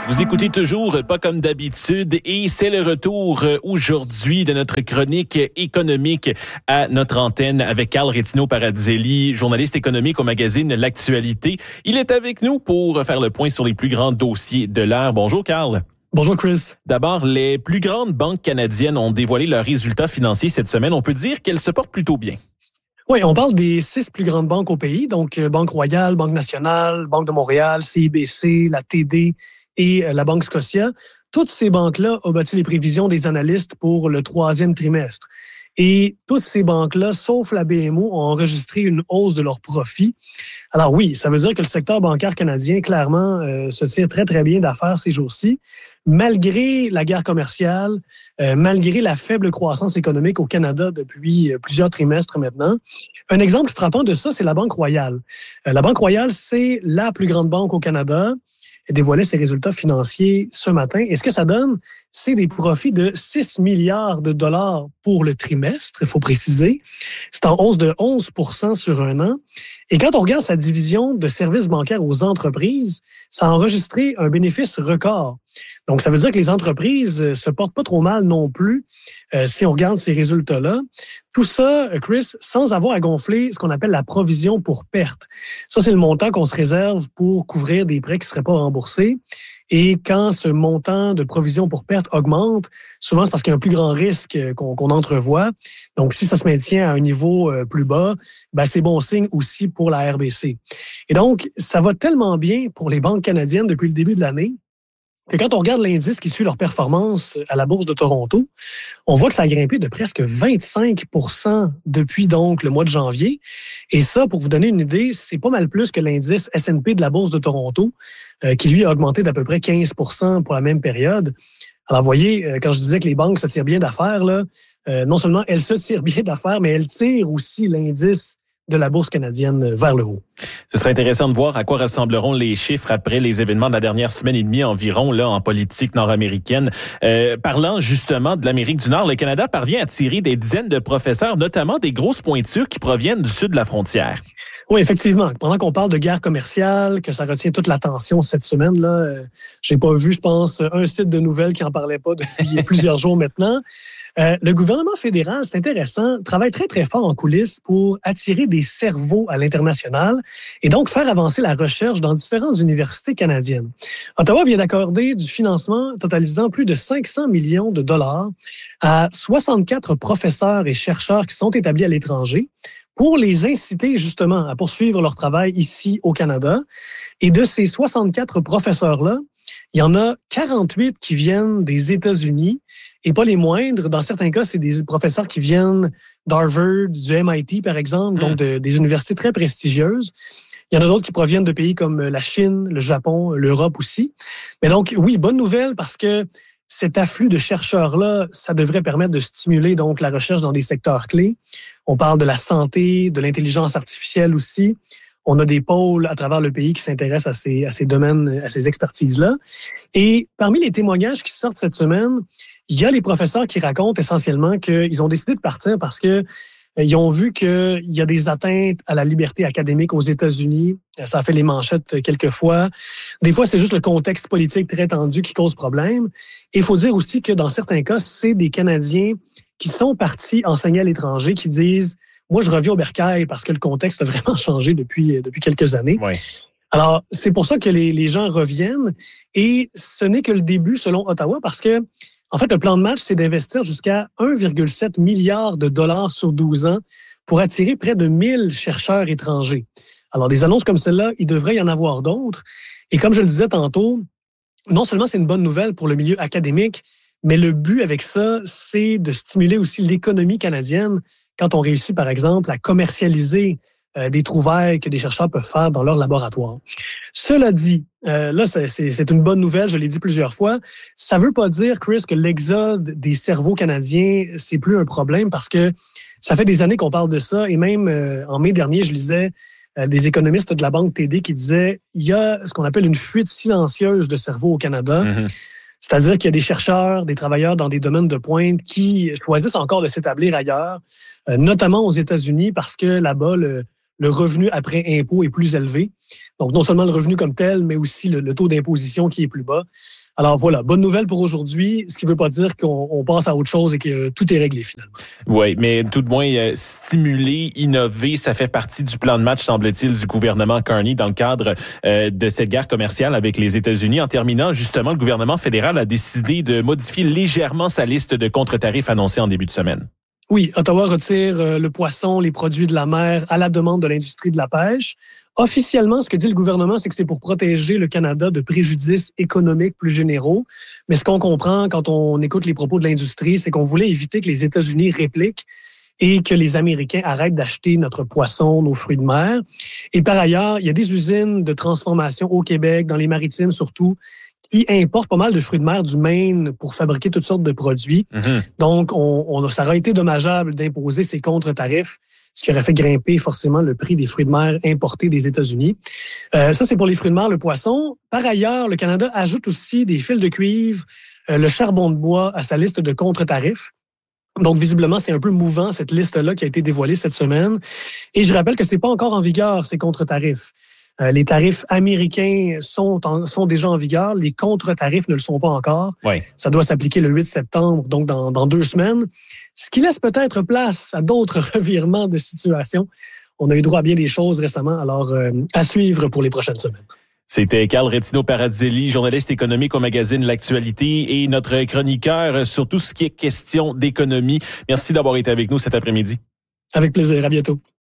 Vous écoutez toujours Pas comme d'habitude et c'est le retour aujourd'hui de notre chronique économique à notre antenne avec Carl Rétino-Paradzelli, journaliste économique au magazine L'Actualité. Il est avec nous pour faire le point sur les plus grands dossiers de l'heure. Bonjour Carl. Bonjour Chris. D'abord, les plus grandes banques canadiennes ont dévoilé leurs résultats financiers cette semaine. On peut dire qu'elles se portent plutôt bien. Oui, on parle des 6 plus grandes banques au pays, donc Banque Royale, Banque Nationale, Banque de Montréal, CIBC, la TD et la Banque Scotia. Toutes ces banques-là ont battu les prévisions des analystes pour le 3e trimestre. Et toutes ces banques-là, sauf la BMO, ont enregistré une hausse de leurs profits. Alors oui, ça veut dire que le secteur bancaire canadien, clairement, se tire très, très bien d'affaires ces jours-ci, malgré la guerre commerciale, malgré la faible croissance économique au Canada depuis plusieurs trimestres maintenant. Un exemple frappant de ça, c'est la Banque Royale. La Banque Royale, c'est la plus grande banque au Canada. Elle dévoilait ses résultats financiers ce matin. Et ce que ça donne, c'est des profits de 6 milliards de dollars pour le trimestre, il faut préciser. C'est en hausse de 11 % sur un an. Et quand on regarde sa division de services bancaires aux entreprises, ça a enregistré un bénéfice record. Donc, ça veut dire que les entreprises se portent pas trop mal non plus si on regarde ces résultats-là. Tout ça, Chris, sans avoir à gonfler ce qu'on appelle la provision pour perte. Ça, c'est le montant qu'on se réserve pour couvrir des prêts qui ne seraient pas remboursés. Et quand ce montant de provision pour perte augmente, souvent c'est parce qu'il y a un plus grand risque qu'on entrevoit. Donc, si ça se maintient à un niveau plus bas, ben, c'est bon signe aussi pour la RBC. Et donc, ça va tellement bien pour les banques canadiennes depuis le début de l'année que quand on regarde l'indice qui suit leur performance à la Bourse de Toronto, on voit que ça a grimpé de presque 25 % depuis donc le mois de janvier. Et ça, pour vous donner une idée, c'est pas mal plus que l'indice S&P de la Bourse de Toronto, qui lui a augmenté d'à peu près 15 % pour la même période. Alors, vous voyez, quand je disais que les banques se tirent bien d'affaires, là, non seulement elles se tirent bien d'affaires, mais elles tirent aussi l'indice de la Bourse canadienne vers le haut. Ce serait intéressant de voir à quoi ressembleront les chiffres après les événements de la dernière semaine et demie environ là en politique nord-américaine. Parlant justement de l'Amérique du Nord, le Canada parvient à tirer des dizaines de professeurs, notamment des grosses pointures qui proviennent du sud de la frontière. Oui, effectivement. Pendant qu'on parle de guerre commerciale, que ça retient toute l'attention cette semaine-là, j'ai pas vu, je pense, un site de nouvelles qui en parlait pas depuis plusieurs jours maintenant. Le gouvernement fédéral, c'est intéressant, travaille très, très fort en coulisses pour attirer des cerveaux à l'international et donc faire avancer la recherche dans différentes universités canadiennes. Ottawa vient d'accorder du financement totalisant plus de 500 millions de dollars à 64 professeurs et chercheurs qui sont établis à l'étranger pour les inciter justement à poursuivre leur travail ici au Canada. Et de ces 64 professeurs-là, il y en a 48 qui viennent des États-Unis et pas les moindres. Dans certains cas, c'est des professeurs qui viennent d'Harvard, du MIT par exemple, donc des universités très prestigieuses. Il y en a d'autres qui proviennent de pays comme la Chine, le Japon, l'Europe aussi. Mais donc, oui, bonne nouvelle parce que cet afflux de chercheurs-là, ça devrait permettre de stimuler donc la recherche dans des secteurs clés. On parle de la santé, de l'intelligence artificielle aussi. On a des pôles à travers le pays qui s'intéressent à ces domaines, à ces expertises-là. Et parmi les témoignages qui sortent cette semaine, il y a les professeurs qui racontent essentiellement qu'ils ont décidé de partir parce que ils ont vu qu'il y a des atteintes à la liberté académique aux États-Unis. Ça a fait les manchettes quelques fois. Des fois, c'est juste le contexte politique très tendu qui cause problème. Et il faut dire aussi que dans certains cas, c'est des Canadiens qui sont partis enseigner à l'étranger qui disent « Moi, je reviens au bercail parce que le contexte a vraiment changé depuis quelques années. » Oui. Alors, c'est pour ça que les gens reviennent. Et ce n'est que le début selon Ottawa parce que en fait, le plan de match, c'est d'investir jusqu'à 1,7 milliard de dollars sur 12 ans pour attirer près de 1000 chercheurs étrangers. Alors, des annonces comme celle-là, il devrait y en avoir d'autres. Et comme je le disais tantôt, non seulement c'est une bonne nouvelle pour le milieu académique, mais le but avec ça, c'est de stimuler aussi l'économie canadienne quand on réussit, par exemple, à commercialiser des trouvailles que des chercheurs peuvent faire dans leur laboratoire. Cela dit, là, c'est une bonne nouvelle, je l'ai dit plusieurs fois. Ça ne veut pas dire, Chris, que l'exode des cerveaux canadiens, c'est plus un problème parce que ça fait des années qu'on parle de ça. Et même en mai dernier, je lisais des économistes de la Banque TD qui disaient il y a ce qu'on appelle une fuite silencieuse de cerveaux au Canada. Mm-hmm. C'est-à-dire qu'il y a des chercheurs, des travailleurs dans des domaines de pointe qui choisissent encore de s'établir ailleurs, notamment aux États-Unis parce que là-bas, le revenu après impôt est plus élevé. Donc, non seulement le revenu comme tel, mais aussi le taux d'imposition qui est plus bas. Alors voilà, bonne nouvelle pour aujourd'hui, ce qui ne veut pas dire qu'on passe à autre chose et que tout est réglé finalement. Oui, mais tout de moins, stimuler, innover, ça fait partie du plan de match, semble-t-il, du gouvernement Carney dans le cadre de cette guerre commerciale avec les États-Unis. En terminant, justement, le gouvernement fédéral a décidé de modifier légèrement sa liste de contre-tarifs annoncés en début de semaine. Oui, Ottawa retire le poisson, les produits de la mer à la demande de l'industrie de la pêche. Officiellement, ce que dit le gouvernement, c'est que c'est pour protéger le Canada de préjudices économiques plus généraux. Mais ce qu'on comprend quand on écoute les propos de l'industrie, c'est qu'on voulait éviter que les États-Unis répliquent et que les Américains arrêtent d'acheter notre poisson, nos fruits de mer. Et par ailleurs, il y a des usines de transformation au Québec, dans les maritimes surtout, qui importent pas mal de fruits de mer du Maine pour fabriquer toutes sortes de produits. Donc, ça aurait été dommageable d'imposer ces contre-tarifs, ce qui aurait fait grimper forcément le prix des fruits de mer importés des États-Unis. Ça, c'est pour les fruits de mer, le poisson. Par ailleurs, le Canada ajoute aussi des fils de cuivre, le charbon de bois à sa liste de contre-tarifs. Donc, visiblement, c'est un peu mouvant, cette liste-là qui a été dévoilée cette semaine. Et je rappelle que c'est pas encore en vigueur, ces contre-tarifs. Les tarifs américains sont déjà en vigueur. Les contre-tarifs ne le sont pas encore. Oui. Ça doit s'appliquer le 8 septembre, donc dans 2 semaines. Ce qui laisse peut-être place à d'autres revirements de situation. On a eu droit à bien des choses récemment, alors à suivre pour les prochaines semaines. C'était Carl Retino-Paradzelli, journaliste économique au magazine L'Actualité et notre chroniqueur sur tout ce qui est question d'économie. Merci d'avoir été avec nous cet après-midi. Avec plaisir. À bientôt.